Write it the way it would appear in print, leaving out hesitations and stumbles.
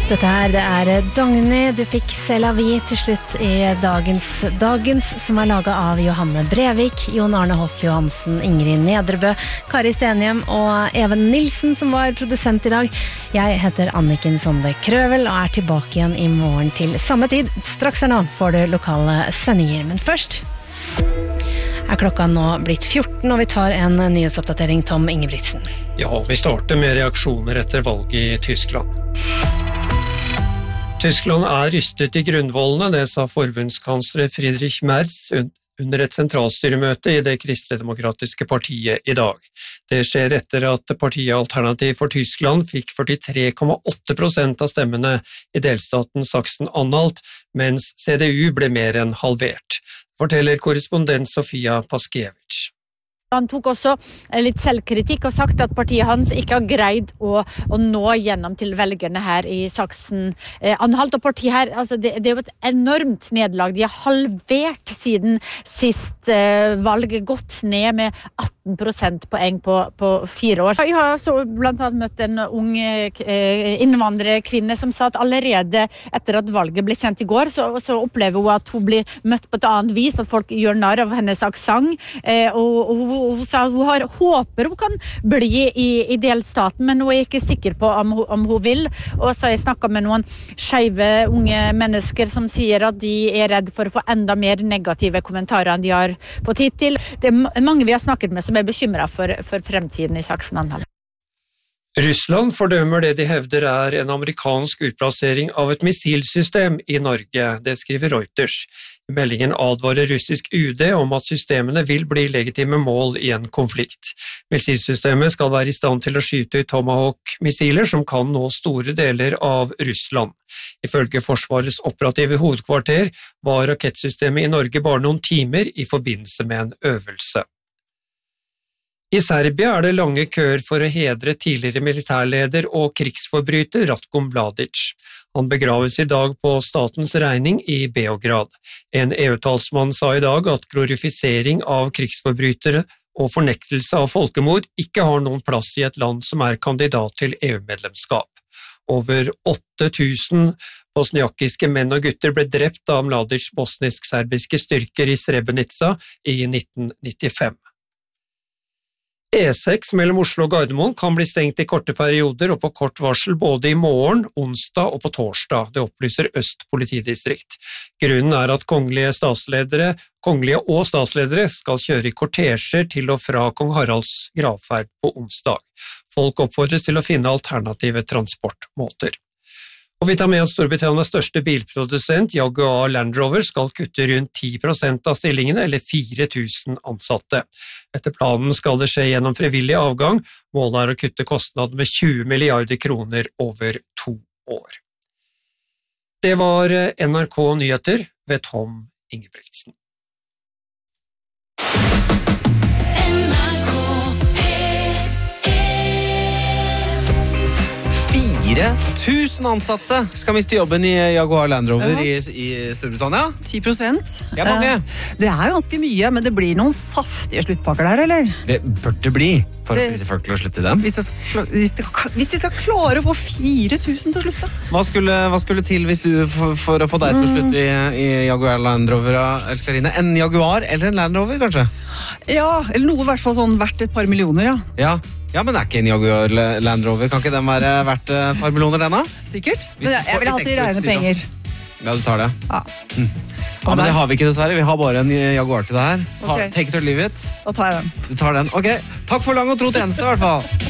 Dette her, det Dagny, du fikk C'est la vie til slutt I dagens som laget av Johanne Brevik, Jon Arne Hoff Johansen, Ingrid Nedrebø, Kari Stenhjem og Even Nilsen som var produsent I dag. Jeg heter Anniken Sonde Krøvel og tilbake igjen I morgen til samme tid. Straks nå får du lokale sendinger, men først klokka nå blitt 14, og vi tar en nyhetsoppdatering, Tom Ingebrigtsen. Ja, vi starter med reaksjoner etter valget I Tyskland. Tyskland rystet I grunnvollene, det sa forbundskansler Friedrich Merz under et sentralstyremøte I det kristelig-demokratiske partiet I dag. Det skjer etter at partiet Alternativ for Tyskland fikk 43,8% av stemmene I delstaten Sachsen-Anhalt, mens CDU ble mer enn halvert, forteller korrespondent Sofia Paskiewicz. Han tok også litt selvkritikk og sagt at partiet hans ikke har greid å nå gjennom til velgerne her I Sachsen-Anhalt. Og partiet her, altså det jo et enormt nedlag. De har halvert siden sist valg, gått ned med 18% på 4 år. Jeg har så blant annet møtt en ung innvandrerkvinne som sa at allerede etter at valget ble kjent I går, så opplever hun at hun blir møtt på et annet vis, at folk gjør narr av hennes aksent, og hun sa at hun håper hun kan bli I delstaten, men hun ikke sikker på om hun vil. Og så har jeg snakket med noen skeive unge mennesker som sier at de redd for å få enda mer negative kommentarer enn de har fått hittil. Det mange vi har snakket med som bekymret for fremtiden I Sachsen-Anhalt. Russland fordømmer det de hevder en amerikansk utplassering av et missilsystem I Norge, det skriver Reuters. I meldingen advarer russisk UD om at systemene vil bli legitime mål I en konflikt. Missilsystemet skal være I stand til å skyte ut Tomahawk-missiler som kan nå store deler av Russland. Ifølge Forsvarets operative hovedkvarter var rakettsystemet I Norge bare noen timer I forbindelse med en øvelse. I Serbia det lange køer for å hedre tidligere militærleder og krigsforbryter Ratko Mladic. Han begraves I dag på statens regning I Beograd. En EU-talsmann sa I dag at glorifisering av krigsforbrytere og fornektelse av folkemord ikke har noen plass I et land som kandidat til EU-medlemskap. Over 8000 bosniakiske menn og gutter ble drept av Mladics bosnisk-serbiske styrker I Srebrenica I 1995. E6 mellom Oslo og Gardermoen kan bli stengt I korte perioder og på kort varsel både I morgen, onsdag og på torsdag, det opplyser Øst politidistrikt. Grunnen at kongelige og statsledere skal kjøre I kortesjer til og fra kong Haralds gravferd på onsdag. Folk oppfordres til å finne alternative transportmåter. Og vi tar med at Storbritannias største bilprodusent, Jaguar Land Rover, skal kutte rundt 10% av stillingene, eller 4000 ansatte. Etter planen skal det skje gjennom frivillig avgang. Målet å kutte kostnaden med 20 milliarder kroner over 2 år. Det var NRK Nyheter ved Tom Ingebrigtsen. 4000 ansatte skal miste jobben I Jaguar Land Rover I Storbritannia. 10%. Ja, mange. Det jo ganske mye, men det blir noen saftige sluttpakker der, eller? Det burde bli, for å få disse folk til å slutte I dem. Hvis de skal klare å få 4000 til å slutte. Hva skulle til hvis du, for å få deg til å slutte I Jaguar Land Rover, Elskarine? En Jaguar eller en Land Rover, kanskje? Ja, eller noe I hvert fall sånn verdt et par millioner, ja. Ja, men ikke en Jaguar Land Rover? Kan ikke den være verdt et par millioner denne? Sikkert, men jeg vil alltid regne penger. Ja, du tar det. Ja. Ja, men det har vi ikke dessverre. Vi har bare en Jaguar til det her. Take it or leave it. Da tar jeg den. Du tar den. Ok, takk for lang og tro tjeneste I hvert fall.